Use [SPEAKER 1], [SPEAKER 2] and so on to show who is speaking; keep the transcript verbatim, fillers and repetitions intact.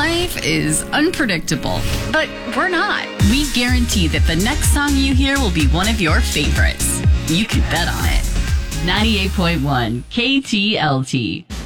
[SPEAKER 1] Life is unpredictable, but we're not. We guarantee that the next song you hear will be one of your favorites. You can bet on it. ninety-eight point one K T L T.